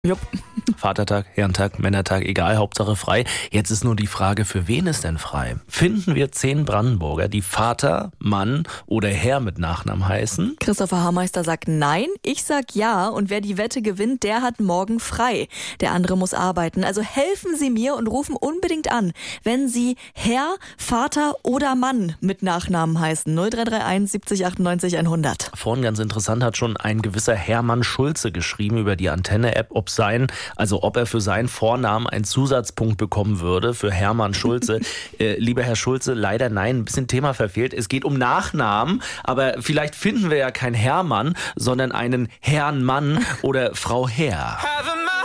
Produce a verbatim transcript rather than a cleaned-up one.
Jupp. Vatertag, Herrentag, Männertag, egal, Hauptsache frei. Jetzt ist nur die Frage, für wen ist denn frei? Finden wir zehn Brandenburger, die Vater, Mann oder Herr mit Nachnamen heißen? Christopher Haarmeister sagt nein, ich sag ja und wer die Wette gewinnt, der hat morgen frei. Der andere muss arbeiten, also helfen Sie mir und rufen unbedingt an, wenn Sie Herr, Vater oder Mann mit Nachnamen heißen. null drei drei eins siebzig achtundneunzig hundert. Vorhin ganz interessant hat schon ein gewisser Hermann Schulze geschrieben über die Antenne-App, ob sein, also ob er für seinen Vornamen einen Zusatzpunkt bekommen würde für Hermann Schulze. äh, lieber Herr Schulze, leider nein, ein bisschen Thema verfehlt. Es geht um Nachnamen, aber vielleicht finden wir ja keinen Hermann, sondern einen Herrn Mann oder Frau Herr.